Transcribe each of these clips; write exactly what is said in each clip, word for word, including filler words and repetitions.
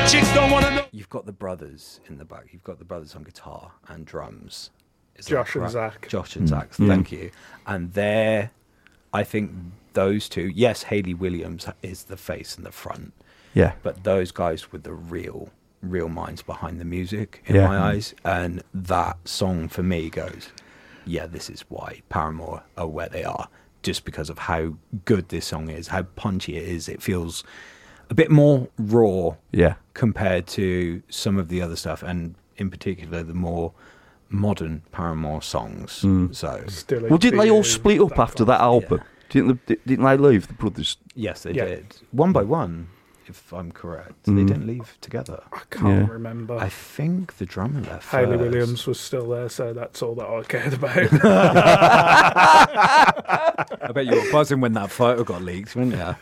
Chicks don't want to know. You've got the brothers in the back. You've got the brothers on guitar and drums. Is Josh that and correct? Zach. Josh and Mm. Zach, Mm. thank you. And they're, I think those two, yes, Hayley Williams is the face and the front, Yeah. but those guys were the real, real minds behind the music in Yeah. my eyes. And that song for me goes, yeah, this is why Paramore are where they are, just because of how good this song is, how punchy it is. It feels a bit more raw Yeah. compared to some of the other stuff, and in particular the more modern Paramore songs. Mm. So Still Well, didn't they all inferior, split up after that album? Didn't they, didn't they leave, the brothers? yes, they Yeah. did one by one, if I'm correct. They Mm. didn't leave together. I can't Yeah. remember. I think the drummer left. Hayley first. Williams was still there, so that's all that I cared about. I bet you were buzzing when that photo got leaked, weren't you?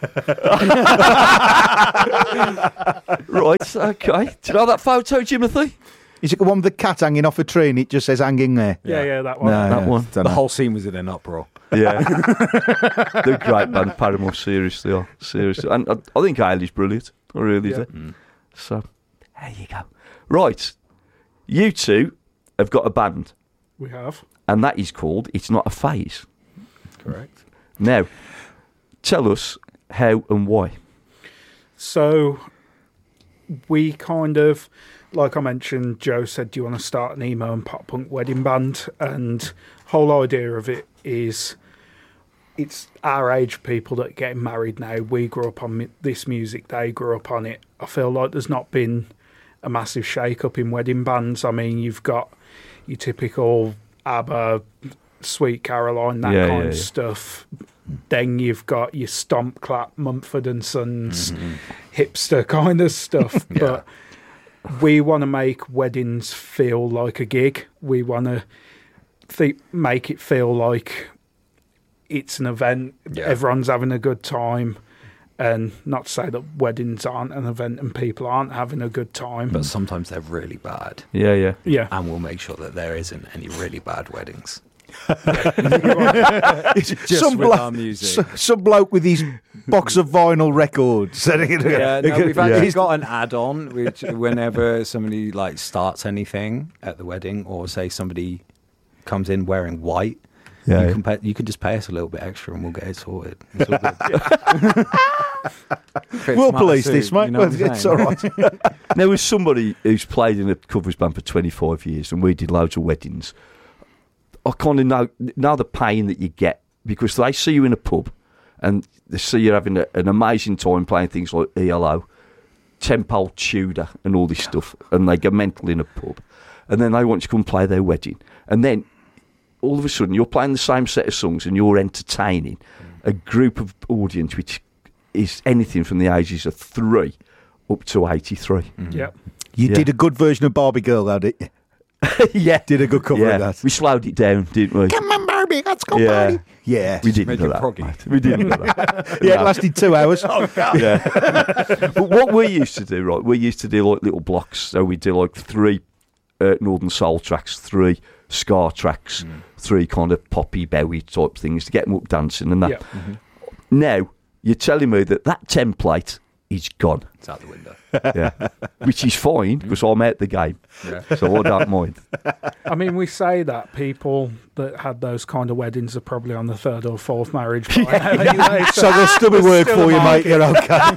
Right, okay. Do you know that photo, Timothy? Is it the one with the cat hanging off a tree and it just says hanging there? yeah, yeah, that one. No, That no, one. don't The know. whole scene was in an uproar. Yeah. They're a great band, Paramore, seriously. Are, seriously. And I, I think Hayley's brilliant. I really Yeah. do. Mm. So, there you go. Right. You two have got a band, We have. and that is called It's Not a Phase. Correct. Now, tell us how and why. So we kind of, like I mentioned, Joe said, do you want to start an emo and pop punk wedding band? And whole idea of it is it's our age people that are getting married now. We grew up on mi- this music, they grew up on it. I feel like there's not been a massive shake-up in wedding bands. I mean, you've got your typical ABBA, Sweet Caroline, that Yeah, kind yeah, of yeah. stuff. Then you've got your Stomp Clap, Mumford and Sons, Mm-hmm. hipster kind of stuff. Yeah. But we want to make weddings feel like a gig. We want to th- make it feel like it's an event. Yeah. Everyone's having a good time. And not to say that weddings aren't an event and people aren't having a good time. But sometimes they're really bad, Yeah, yeah. yeah. and we'll make sure that there isn't any really bad weddings. Just some, with blo- our music. s- some bloke with his box of vinyl records. Yeah, no, we've actually He's- got an add-on, which whenever somebody like starts anything at the wedding, or say somebody comes in wearing white, Yeah, you yeah. can pay, you can just pay us a little bit extra and we'll get it sorted. It's all good. Fits We'll my police suit, this, mate. you know what I'm It's saying? all right. Now, as somebody who's played in a covers band for twenty-five years and we did loads of weddings, I kind of know, know the pain that you get because they see you in a pub and they see you having a, an amazing time playing things like E L O, Tempo Tudor and all this stuff, and they go mental in a pub. And then they want you to come play their wedding. And then all of a sudden you're playing the same set of songs and you're entertaining a group of audience which is anything from the ages of three up to eighty-three. Yeah. You Yeah. did a good version of Barbie Girl, though, didn't you? Yeah. Did a good cover Yeah. of that. We slowed it down, didn't we? Come on, Barbie, let's go, Yeah. Barbie. Yeah. We didn't Made do you that. proggy. mate. We didn't do that. Yeah, it No. lasted two hours. Yeah. But what we used to do, right, we used to do like little blocks. So we do like three uh, Northern Soul tracks, three ska tracks, three kind of poppy Bowie type things to get them up dancing and that. Yeah. Now, you're telling me that that template is gone. It's out the window. Yeah. Which is fine because I'm out the game. Yeah. So I don't mind. I mean, we say that people that had those kind of weddings are probably on the third or fourth marriage by now anyway, So there'll still be work still for a you, mate. market. You're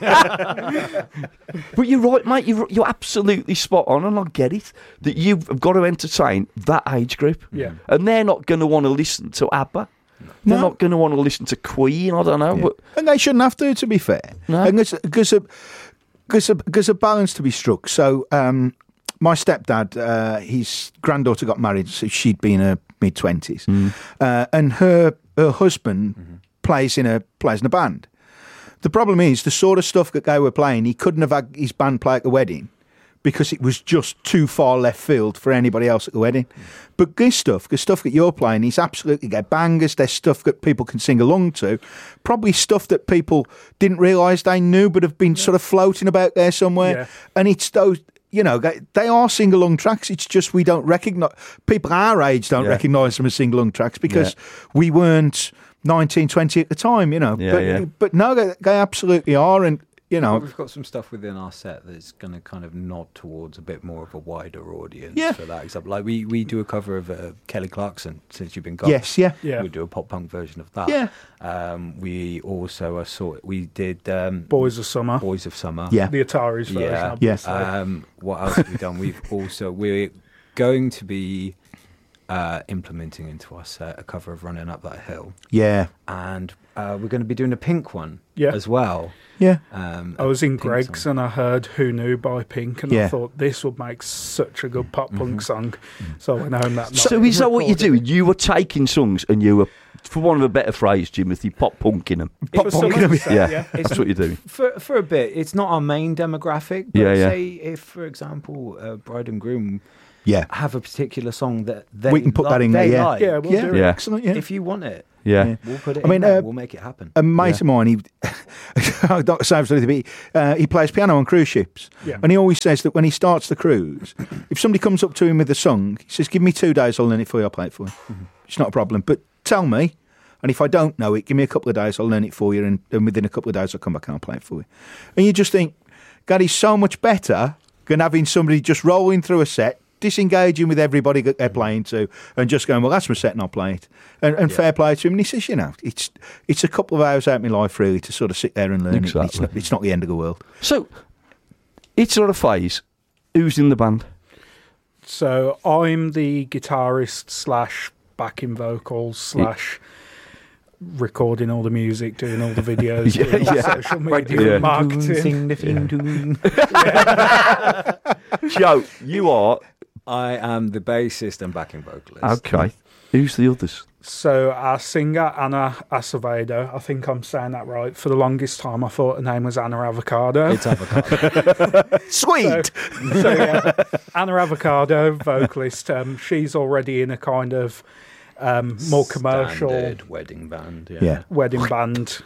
okay. But you're right, mate. You're, you're absolutely spot on, and I get it. That you've got to entertain that age group. Yeah. And they're not going to want to listen to ABBA. They're No. not going to want to listen to Queen. I don't know. Yeah. But And they shouldn't have to, to be fair. No. And there's, there's, a, there's, a, there's a balance to be struck. So um, my stepdad, uh, his granddaughter got married, so she'd been in her mid-twenties. Uh, and her her husband Mm-hmm. plays in a plays in a band. The problem is, the sort of stuff that they were playing, he couldn't have had his band play at the wedding because it was just too far left field for anybody else at the wedding. But this stuff, the stuff that you're playing, is absolutely get bangers. There's stuff that people can sing along to. Probably stuff that people didn't realise they knew but have been sort of floating about there somewhere. Yeah. And it's those, you know, they, they are sing-along tracks. It's just we don't recognise, people our age don't Yeah. recognise them as sing-along tracks because we weren't nineteen, twenty at the time, you know. Yeah, but, yeah. but no, they, they absolutely are. And you know, We've got some stuff within our set that's going to kind of nod towards a bit more of a wider audience Yeah. for that example. Like we, we do a cover of uh, Kelly Clarkson, Since You've Been Gone. yes, yeah, Yeah. We do a pop punk version of that. Yeah. Um, we also are sort. We did um, Boys of Summer. Boys of Summer. yeah. The Atari's version. Yeah. obviously. Um, what else have we done? We've also we're going to be uh, implementing into our set a cover of Running Up That Hill, yeah, and uh, we're going to be doing a Pink one Yeah. as well. yeah. Um, I was in Pink Greg's song. and I heard Who Knew by Pink, and Yeah. I thought this would make such a good pop punk Mhm. song. So I went home that night. So is that what you're recorded doing? You were taking songs and you were, for want of a better phrase, Timothy, pop punking them. it. For some punking of the them, set, Yeah. yeah. It's- That's what you're doing. For for a bit, it's not our main demographic. But Yeah, yeah. say if, for example, uh, bride and groom Yeah. have a particular song that they We can put li- that in they there, yeah. like, Yeah, we'll Yeah. do it. Yeah. Excellent, yeah. if you want it, Yeah. Yeah. we'll put it. I in mean, there. uh, we'll make it happen. A mate Yeah. of mine, he, Doctor Sam's a little bit, uh, he plays piano on cruise ships. Yeah. And he always says that when he starts the cruise, if somebody comes up to him with a song, he says, give me two days, I'll learn it for you, I'll play it for you. Mm-hmm. It's not a problem. But tell me, and if I don't know it, give me a couple of days, I'll learn it for you, and, and within a couple of days, I'll come back and I'll play it for you. And you just think, God, he's so much better than having somebody just rolling through a set, disengaging with everybody that they're playing to, and just going, well, that's my set and I'll play it. And, and Yeah. fair play to him. And he says, you know, it's it's a couple of hours out of my life, really, to sort of sit there and learn it. It's Exactly. not, it's not the end of the world. So, it's not a phase. Who's in the band? So I'm the guitarist slash backing vocals slash recording all the music, doing all the videos, Yeah, doing all yeah. the social media Yeah. marketing. Sing the theme tune. Joe, you are. I am the bassist and backing vocalist. Okay. Who's the others? So our singer Anna Acevedo, I think I'm saying that right. For the longest time, I thought her name was Anna Avocado. It's avocado. Sweet! So yeah, Anna Avocado, vocalist. Um, she's already in a kind of um, more commercial Standard wedding band. Yeah. Yeah. wedding band.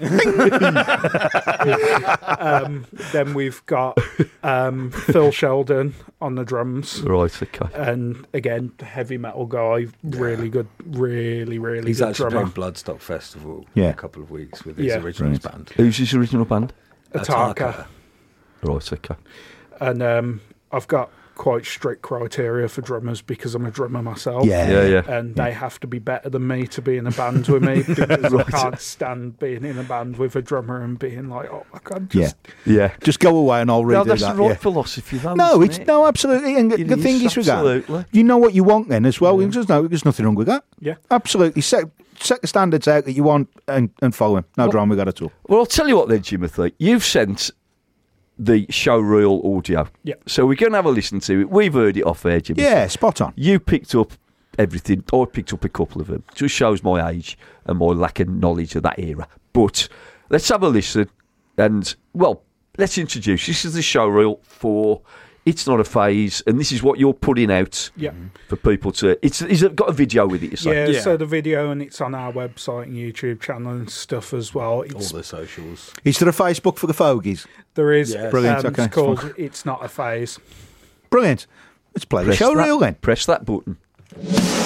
um, then we've got um, Phil Sheldon on the drums. Right, okay. And again, heavy metal guy, really good, really, really He's good actually drummer. playing Bloodstock Festival Yeah. in a couple of weeks with his Yeah. originals Brilliant. band. Who's his original band? Ataka. Right, okay. And um, I've got quite strict criteria for drummers because I'm a drummer myself. Yeah. Yeah, yeah. And they have to be better than me to be in a band with me because I can't stand being in a band with a drummer and being like, oh my God, just Yeah. Just go away and I'll redo No, that's that. the right yeah. philosophy, though. No, isn't it's it? no, absolutely. And It the thing is with that, absolutely. you know what you want then as well. There's, no, there's nothing wrong with that. Yeah. Absolutely. Set, set the standards out that you want and, and follow them. No Well- drama with that at all. Well, I'll tell you what then, Timothy. You've sent the show reel audio. Yeah. So we're going to have a listen to it. We've heard it off air, Timothy. Yeah, spot on. You picked up everything. I picked up a couple of them. Just shows my age and my lack of knowledge of that era. But let's have a listen. And, well, let's introduce. This is the show reel for It's Not a Phase. And this is what you're putting out yeah. for people to... It's, is it got a video with it, you say? Yeah, Yeah. so the video and it's on our website and YouTube channel and stuff as well. All It's, the socials. Is there a Facebook for the fogies? there is Yes. Brilliant, um, okay, it's called fine. It's Not a Phase. Brilliant. Let's play the Press show that- reel then. Press that button.